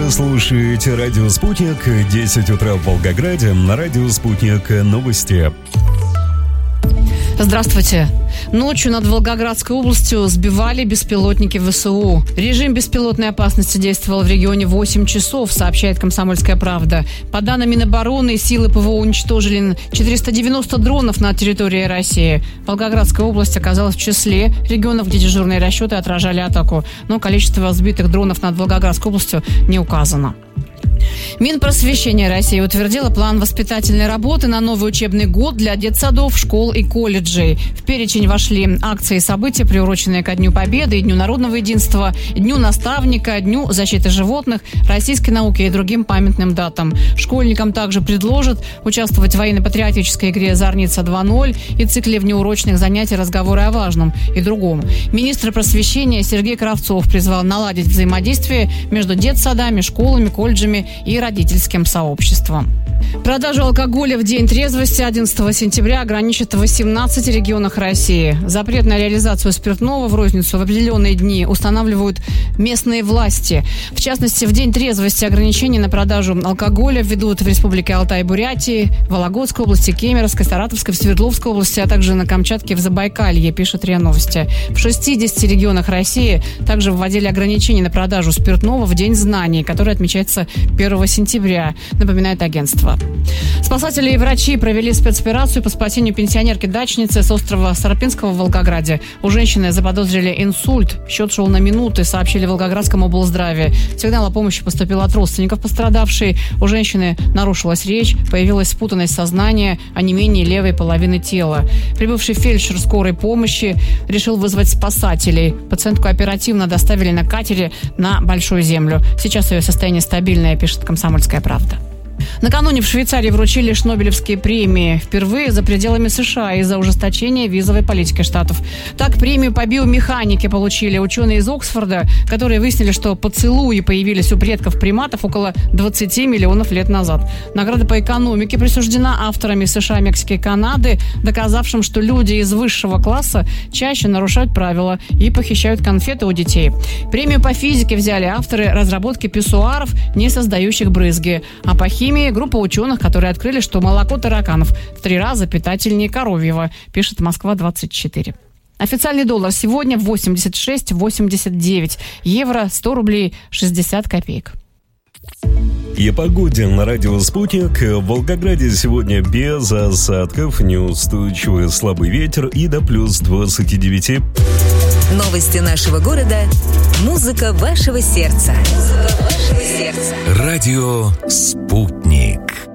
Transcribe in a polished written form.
Вы слушаете радио «Спутник», 10 утра в Волгограде, на радио «Спутник» новости. Здравствуйте. Ночью над Волгоградской областью сбивали беспилотники ВСУ. Режим беспилотной опасности действовал в регионе 8 часов, сообщает «Комсомольская правда». По данным Минобороны, силы ПВО уничтожили 490 дронов на территории России. Волгоградская область оказалась в числе регионов, где дежурные расчеты отражали атаку. Но количество сбитых дронов над Волгоградской областью не указано. Минпросвещение России утвердило план воспитательной работы на новый учебный год для детсадов, школ и колледжей. В перечень вошли акции и события, приуроченные ко Дню Победы и Дню народного единства, Дню наставника, Дню защиты животных, российской науки и другим памятным датам. Школьникам также предложат участвовать в военно-патриотической игре «Зорница 2.0» и цикле внеурочных занятий «Разговоры о важном» и другом. Министр просвещения Сергей Кравцов призвал наладить взаимодействие между детсадами, школами, колледжами и родительским сообществом. Продажу алкоголя в день трезвости 11 сентября ограничат в 18 регионах России. Запрет на реализацию спиртного в розницу в определенные дни устанавливают местные власти. В частности, в день трезвости ограничения на продажу алкоголя введут в Республике Алтай и Бурятии, Вологодской области, Кемеровской, Саратовской, Свердловской области, а также на Камчатке и в Забайкалье, пишет РИА Новости. В 60 регионах России также вводили ограничения на продажу спиртного в День знаний, который отмечается 1 сентября, напоминает агентство. Спасатели и врачи провели спецоперацию по спасению пенсионерки-дачницы с острова Сарапинского в Волгограде. У женщины заподозрили инсульт. Счет шел на минуты, сообщили в Волгоградском облздраве. Сигнал о помощи поступил от родственников пострадавшей. У женщины нарушилась речь, появилась спутанность сознания, онемение левой половины тела. Прибывший фельдшер скорой помощи решил вызвать спасателей. Пациентку оперативно доставили на катере на Большую Землю. Сейчас ее состояние стабильное, пишет «Комсомольская правда». Накануне в Швейцарии вручили Шнобелевские премии. Впервые за пределами США из-за ужесточения визовой политики штатов. Так, премию по биомеханике получили ученые из Оксфорда, которые выяснили, что поцелуи появились у предков приматов около 20 миллионов лет назад. Награда по экономике присуждена авторами США, Мексики и Канады, доказавшим, что люди из высшего класса чаще нарушают правила и похищают конфеты у детей. Премию по физике взяли авторы разработки писсуаров, не создающих брызги. А по химии группа ученых, которые открыли, что молоко тараканов в 3 раза питательнее коровьего, пишет Москва-24. Официальный доллар сегодня 86,89. Евро 100 рублей 60 копеек. И о погоде на радио «Спутник». В Волгограде сегодня без осадков, неустойчивый слабый ветер и до плюс 29. Новости нашего города. Музыка вашего сердца. Радио «Спутник».